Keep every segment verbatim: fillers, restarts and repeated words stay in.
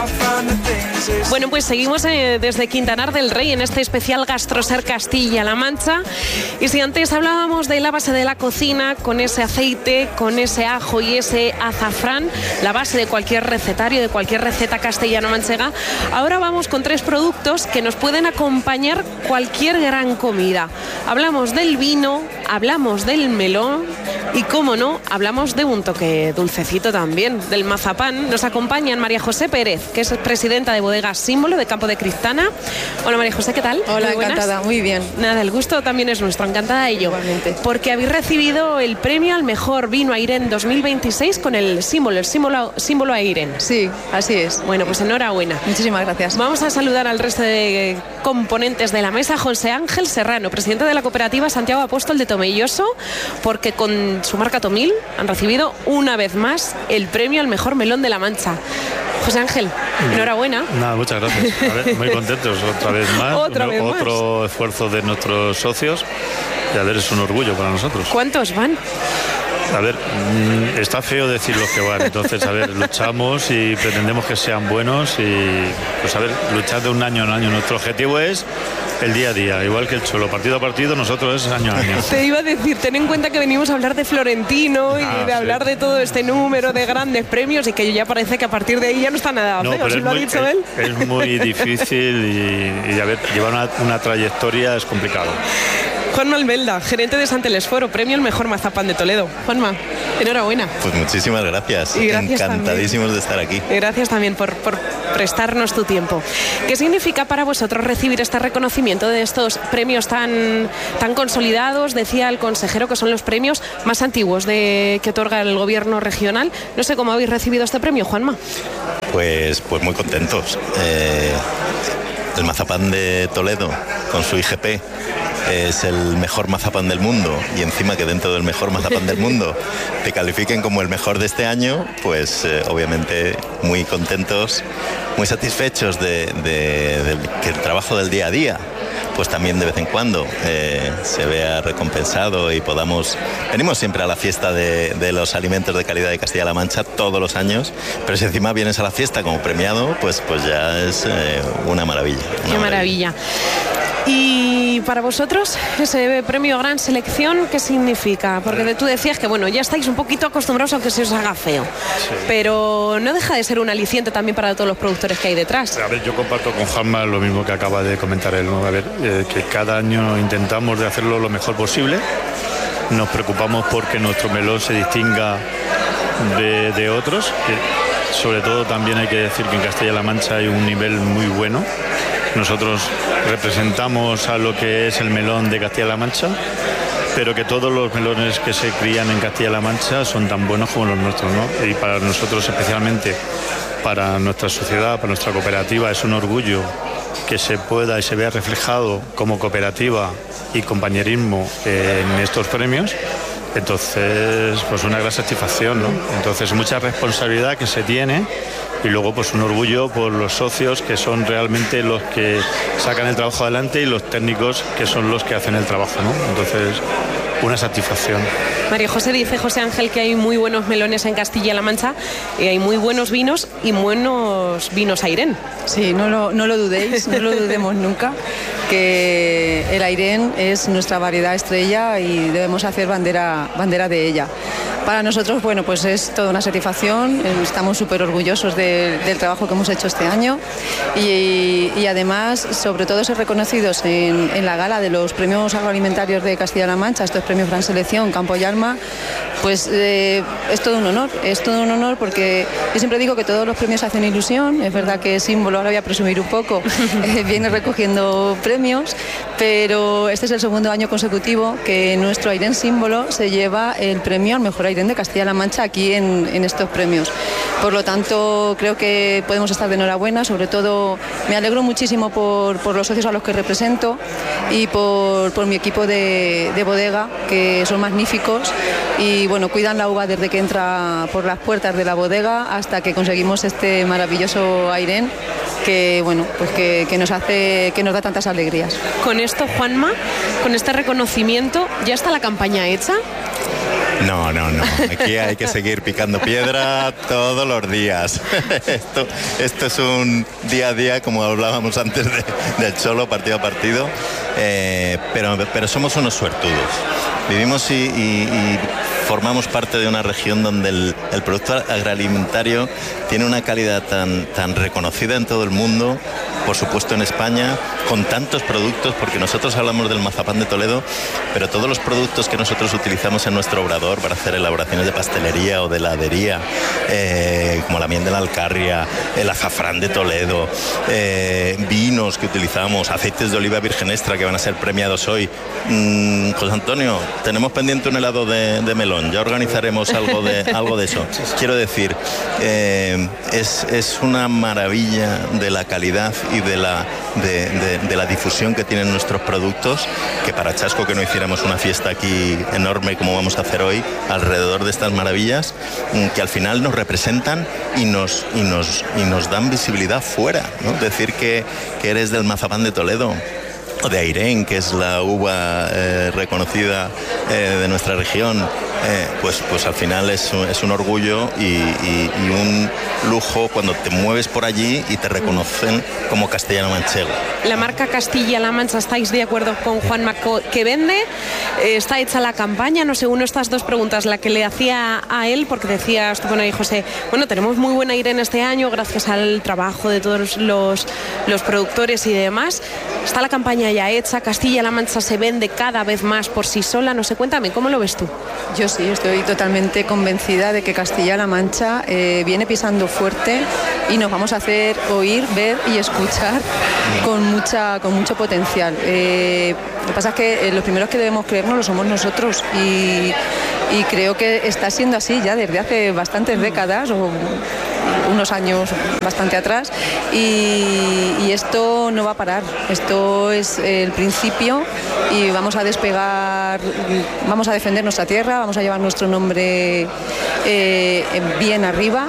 Bueno, pues seguimos eh, desde Quintanar del Rey en este especial Gastroser Castilla-La Mancha. Y si antes hablábamos de la base de la cocina, con ese aceite, con ese ajo y ese azafrán, la base de cualquier recetario, de cualquier receta castellano-manchega, ahora vamos con tres productos que nos pueden acompañar cualquier gran comida. Hablamos del vino, hablamos del melón y, cómo no, hablamos de un toque dulcecito también, del mazapán. Nos acompañan María José Pérez, que es presidenta de Bodegas Símbolo de Campo de Criptana. Hola María José, ¿qué tal? Hola, muy encantada, muy bien. Nada, el gusto también es nuestro, encantada de ello. Igualmente. Porque habéis recibido el premio al mejor vino Airén dos mil veintiséis con el símbolo, el símbolo, símbolo Airén. Sí, así es. Bueno, pues enhorabuena. Muchísimas gracias. Vamos a saludar al resto de componentes de la mesa. José Ángel Serrano, presidente de la cooperativa Santiago Apóstol de Tomelloso, porque con su marca Tomil han recibido una vez más el premio al mejor melón de la Mancha. José Ángel, enhorabuena. Nada, muchas gracias. A ver, muy contentos otra vez más. Otra vez Otro más. esfuerzo de nuestros socios. Y a ver, es un orgullo para nosotros. ¿Cuántos van? A ver, está feo decir los que van, entonces, a ver, luchamos y pretendemos que sean buenos y, pues, a ver, luchar de un año en año. Nuestro objetivo es el día a día, igual que el Cholo, partido a partido, nosotros es año a año. Te iba a decir, ten en cuenta que venimos a hablar de Florentino y Ah, de sí. hablar de todo este número de grandes premios y que ya parece que a partir de ahí ya no está nada No, feo, pero si es lo ha muy, dicho es, él. es muy difícil y, y, a ver, llevar una, una trayectoria es complicado. Juanma Almelda, gerente de Santelesforo, premio al mejor mazapán de Toledo. Juanma, enhorabuena. Pues muchísimas gracias. Y gracias Encantadísimos también. de estar aquí. Gracias también por, por prestarnos tu tiempo. ¿Qué significa para vosotros recibir este reconocimiento de estos premios tan, tan consolidados? Decía el consejero que son los premios más antiguos de, que otorga el gobierno regional. No sé cómo habéis recibido este premio, Juanma. Pues, pues muy contentos. Eh, el mazapán de Toledo, con su I G P, es el mejor mazapán del mundo, y encima que dentro del mejor mazapán del mundo te califiquen como el mejor de este año, pues eh, obviamente muy contentos, muy satisfechos de, de, de que el trabajo del día a día pues también de vez en cuando eh, se vea recompensado y podamos... Venimos siempre a la fiesta de, de los alimentos de calidad de Castilla-La Mancha todos los años, pero si encima vienes a la fiesta como premiado, pues, pues ya es eh, una maravilla. Una Qué maravilla. Y para vosotros, ese premio Gran Selección, ¿qué significa? Porque tú decías que, bueno, ya estáis un poquito acostumbrados a que se os haga feo, sí, pero no deja de ser un aliciente también para todos los productores que hay detrás. A ver, yo comparto con Juanma lo mismo que acaba de comentar él, ¿no? A ver, eh, que cada año intentamos de hacerlo lo mejor posible. Nos preocupamos porque nuestro melón se distinga de, de otros, que sobre todo también hay que decir que en Castilla-La Mancha hay un nivel muy bueno. Nosotros representamos a lo que es el melón de Castilla-La Mancha, pero que todos los melones que se crían en Castilla-La Mancha son tan buenos como los nuestros, ¿no? Y para nosotros, especialmente para nuestra sociedad, para nuestra cooperativa, es un orgullo que se pueda y se vea reflejado como cooperativa y compañerismo en estos premios. Entonces, pues una gran satisfacción, ¿no? Entonces, mucha responsabilidad que se tiene y luego pues un orgullo por los socios, que son realmente los que sacan el trabajo adelante, y los técnicos, que son los que hacen el trabajo, ¿no? Entonces, una satisfacción. María José, dice José Ángel que hay muy buenos melones en Castilla-La Mancha y hay muy buenos vinos y buenos vinos Airén. Sí, no lo, no lo dudéis, no lo dudemos nunca, que el Airén es nuestra variedad estrella y debemos hacer bandera, bandera de ella. Para nosotros, bueno, pues es toda una satisfacción, estamos súper orgullosos de, del trabajo que hemos hecho este año y, y además, sobre todo, ser reconocidos en, en la gala de los premios agroalimentarios de Castilla-La Mancha, estos premios Gran Selección, Campo y Alma, pues eh, es todo un honor, es todo un honor porque yo siempre digo que todos los premios hacen ilusión. Es verdad que Símbolo, ahora voy a presumir un poco, eh, viene recogiendo premios, pero este es el segundo año consecutivo que nuestro Airén Símbolo se lleva el premio al mejor Airén de Castilla-La Mancha aquí en, en estos premios. Por lo tanto, creo que podemos estar de enhorabuena. Sobre todo, me alegro muchísimo por, por los socios a los que represento y por, por mi equipo de, de bodega, que son magníficos y bueno, cuidan la uva desde que entra por las puertas de la bodega hasta que conseguimos este maravilloso Airén que bueno, pues que, que nos hace, que nos da tantas alegrías. Con esto, Juanma, con este reconocimiento, ¿ya está la campaña hecha? No, no, no. Aquí hay que seguir picando piedra todos los días. Esto, esto es un día a día, como hablábamos antes de, del Cholo, partido a partido. Eh, pero, pero somos unos suertudos. Vivimos y, y, y formamos parte de una región donde el, el producto agroalimentario tiene una calidad tan, tan reconocida en todo el mundo, por supuesto en España, con tantos productos, porque nosotros hablamos del mazapán de Toledo, pero todos los productos que nosotros utilizamos en nuestro obrador para hacer elaboraciones de pastelería o de heladería, eh, como la miel de la Alcarria, el azafrán de Toledo, eh, vinos que utilizamos, aceites de oliva virgen extra que van a ser premiados hoy. Mm, José Antonio, tenemos pendiente un helado de, de melón, ya organizaremos algo de, algo de eso. Quiero decir, eh, es, es una maravilla de la calidad y de la, de, de, de la difusión que tienen nuestros productos, que para chasco que no hiciéramos una fiesta aquí enorme como vamos a hacer hoy alrededor de estas maravillas, que al final nos representan y nos, y nos, y nos dan visibilidad fuera, ¿no? Decir que, que eres del mazapán de Toledo o de Airén, que es la uva eh, reconocida eh, de nuestra región, eh, pues, pues al final es, es un orgullo y, y, y un lujo cuando te mueves por allí y te reconocen como castellano-manchego. La marca Castilla-La Mancha, ¿estáis de acuerdo con Juanma que vende? Eh, ¿Está hecha la campaña? No sé, uno de estas dos preguntas, la que le hacía a él, porque decías tú, bueno, ahí José, bueno, tenemos muy buena Airén este año gracias al trabajo de todos los, los productores y demás. ¿Está la campaña ya hecha? ¿Castilla-La Mancha se vende cada vez más por sí sola? No sé, cuéntame, ¿cómo lo ves tú? Yo sí, estoy totalmente convencida de que Castilla-La Mancha eh, viene pisando fuerte y nos vamos a hacer oír, ver y escuchar con, mucha, con mucho potencial. Eh, lo que pasa es que eh, los primeros que debemos creernos lo somos nosotros y, y creo que está siendo así ya desde hace bastantes décadas o unos años bastante atrás y, y esto no va a parar. Esto es el principio y vamos a despegar, vamos a defender nuestra tierra, vamos a llevar nuestro nombre eh, bien arriba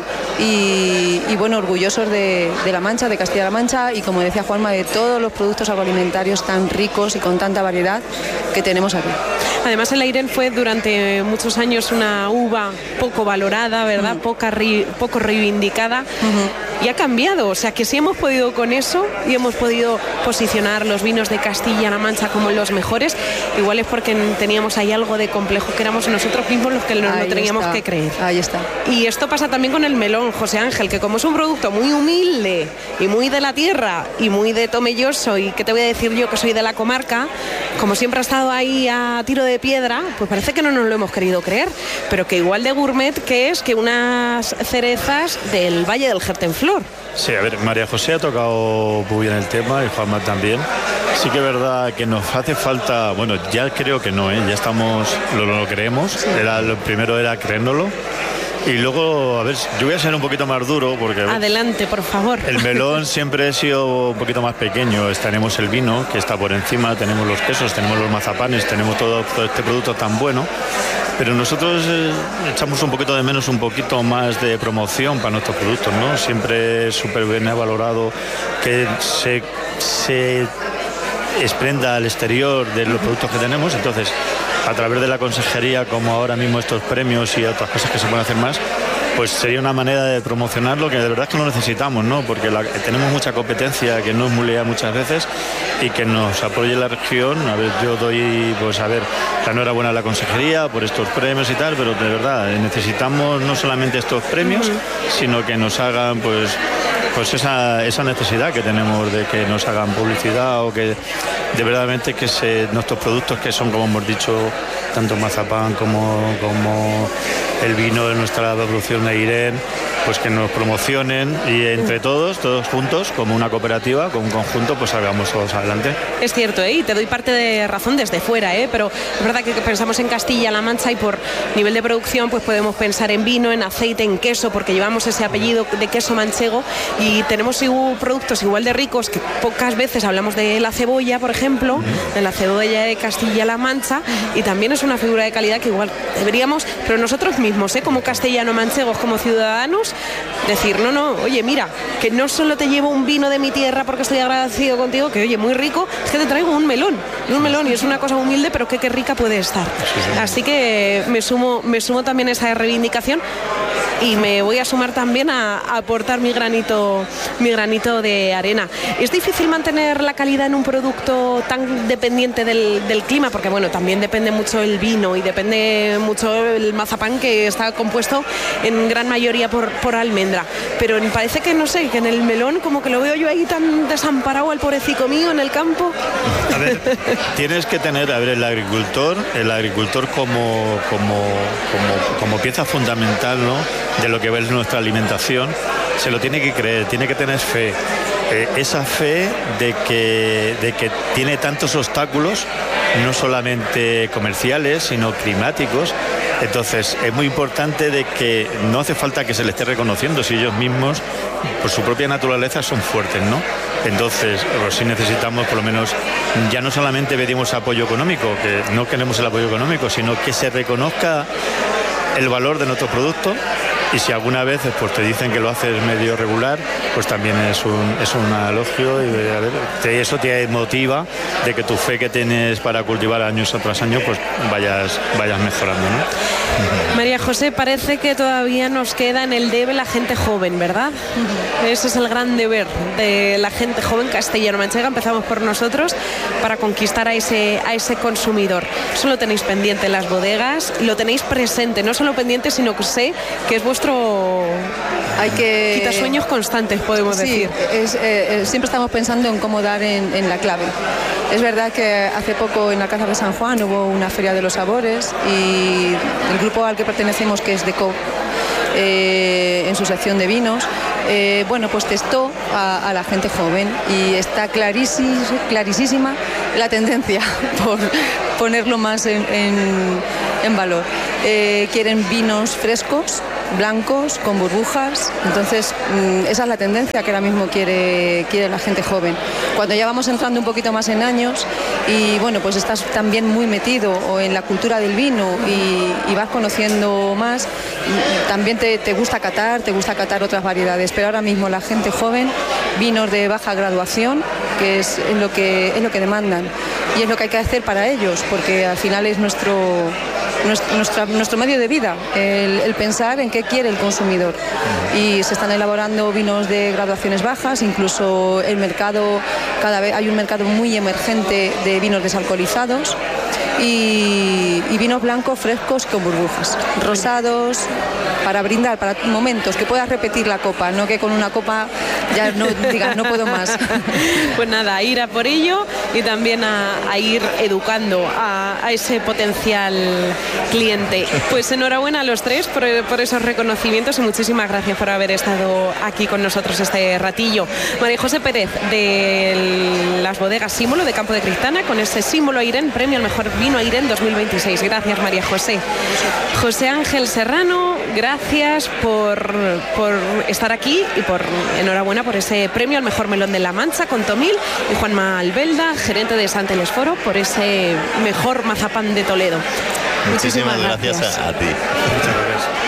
y, y bueno, orgullosos de, de La Mancha, de Castilla-La Mancha y como decía Juanma, de todos los productos agroalimentarios tan ricos y con tanta variedad que tenemos aquí. Además, el Airén fue durante muchos años una uva poco valorada, ¿verdad? Uh-huh. Poca ri, poco reivindicada uh-huh. y ha cambiado. O sea, que sí hemos podido con eso y hemos podido posicionar los vinos de Castilla-La Mancha como los mejores. Igual es porque teníamos ahí algo de complejo, que éramos nosotros mismos los que no, no teníamos está. que creer. Ahí está. Y esto pasa también con el melón, José Ángel, que como es un producto muy humilde y muy de la tierra y muy de Tomelloso, y que te voy a decir yo que soy de la comarca, como siempre ha estado ahí a tiro de piedra, pues parece que no nos lo hemos querido creer, pero que igual de gourmet que es que unas cerezas del Valle del Gertenflor. Sí, a ver, María José ha tocado muy bien el tema y Juanma también. Sí que es verdad que nos hace falta, bueno, ya creo que no, ¿eh? Ya estamos, lo, lo creemos, sí. Era, lo primero era creérnoslo. Y luego, a ver, yo voy a ser un poquito más duro porque... Adelante, por favor. El melón siempre ha sido un poquito más pequeño. Tenemos el vino, que está por encima, tenemos los quesos, tenemos los mazapanes, tenemos todo, todo este producto tan bueno. Pero nosotros eh, echamos un poquito de menos, un poquito más de promoción para nuestros productos, ¿no? Siempre es súper bien valorado que se, se desprenda al exterior de los productos que tenemos. Entonces, a través de la consejería, como ahora mismo estos premios y otras cosas que se pueden hacer más, pues sería una manera de promocionarlo que de verdad es que lo necesitamos, ¿no? Porque la, tenemos mucha competencia que nos mulea muchas veces y que nos apoye la región. A ver, yo doy, pues a ver, la enhorabuena a la consejería por estos premios y tal, pero de verdad necesitamos no solamente estos premios, uh-huh. sino que nos hagan, pues, pues esa, esa necesidad que tenemos de que nos hagan publicidad o que de verdadmente que se, nuestros productos que son, como hemos dicho, tanto mazapán como, como el vino de nuestra producción de Airén, pues que nos promocionen y entre todos, todos juntos, como una cooperativa, como un conjunto, pues salgamos todos adelante. Es cierto, ¿eh? Y te doy parte de razón desde fuera, ¿eh? Pero es verdad que pensamos en Castilla-La Mancha y por nivel de producción pues podemos pensar en vino, en aceite, en queso, porque llevamos ese apellido de queso manchego y tenemos productos igual de ricos que pocas veces hablamos de la cebolla, por ejemplo, uh-huh. de la cebolla de Castilla-La Mancha, uh-huh. y también es una figura de calidad que igual deberíamos, pero nosotros mismos, ¿eh? Como castellano-manchegos, como ciudadanos, pues decir, no, no, oye, mira, que no solo te llevo un vino de mi tierra porque estoy agradecido contigo, que oye, muy rico, es que te traigo un melón, un melón, y es una cosa humilde, pero que qué rica puede estar. Así que me sumo, me sumo también a esa reivindicación y me voy a sumar también a, a aportar mi granito, mi granito de arena. Es difícil mantener la calidad en un producto tan dependiente del, del clima, porque bueno, también depende mucho el vino y depende mucho el mazapán, que está compuesto en gran mayoría por, por almendra. Pero parece que, no sé, que en el melón como que lo veo yo ahí tan desamparado, al pobrecito mío en el campo. A ver, tienes que tener, a ver, el agricultor, el agricultor como, como, como, como pieza fundamental, ¿no?, de lo que es nuestra alimentación, se lo tiene que creer, tiene que tener fe. Eh, esa fe de que, de que tiene tantos obstáculos, no solamente comerciales, sino climáticos. Entonces es muy importante de que no hace falta que se le esté reconociendo si ellos mismos, por su propia naturaleza, son fuertes, ¿no? Entonces, pues sí necesitamos, por lo menos, ya no solamente pedimos apoyo económico, que no queremos el apoyo económico, sino que se reconozca el valor de nuestros productos. Y si alguna vez pues, te dicen que lo haces medio regular, pues también es un, es un elogio, y a ver, te, eso te motiva de que tu fe que tienes para cultivar año tras año, pues vayas, vayas mejorando, ¿no? María José, parece que todavía nos queda en el debe la gente joven, ¿verdad? Ese es el gran deber de la gente joven castellano-manchega. Empezamos por nosotros para conquistar a ese, a ese consumidor. Eso lo tenéis pendiente en las bodegas, lo tenéis presente, no solo pendiente, sino que sé que es vuestro Hay que... quitasueños constantes, podemos sí, decir. Es, eh, siempre estamos pensando en cómo dar en, en la clave. Es verdad que hace poco en la Alcázar de San Juan hubo una feria de los sabores y el grupo al que pertenecemos, que es Deco, eh, en su sección de vinos, eh, bueno, pues testó a, a la gente joven y está clarísima, clarísima la tendencia por ponerlo más en, en, en valor. Eh, quieren vinos frescos, blancos, con burbujas. Entonces esa es la tendencia que ahora mismo quiere, quiere la gente joven. Cuando ya vamos entrando un poquito más en años y bueno, pues estás también muy metido o en la cultura del vino y, y vas conociendo más, también te, te gusta catar, te gusta catar otras variedades, pero ahora mismo la gente joven, vinos de baja graduación, que es, es, lo, que, es lo que demandan y es lo que hay que hacer para ellos, porque al final es nuestro... Nuestra, nuestro medio de vida, el, el pensar en qué quiere el consumidor. Y se están elaborando vinos de graduaciones bajas, incluso el mercado, cada vez hay un mercado muy emergente de vinos desalcoholizados y, y vinos blancos frescos con burbujas, rosados, para brindar, para momentos, que puedas repetir la copa, no que con una copa ya no digas no puedo más. Pues nada, a ir a por ello y también a, a ir educando a, a ese potencial cliente. Pues enhorabuena a los tres por, por esos reconocimientos y muchísimas gracias por haber estado aquí con nosotros este ratillo. María José Pérez, de las bodegas Símbolo de Campo de Cristana, con ese Símbolo Airén, premio al mejor vino Airén dos mil veintiséis. Gracias, María José. José Ángel Serrano, gracias por, por estar aquí y por enhorabuena por ese premio al mejor melón de La Mancha con Tomil, y Juanma Albelda, gerente de Sant Telesforo, por ese mejor mazapán de Toledo. Muchísimas, Muchísimas gracias, gracias a, a ti. Muchas gracias.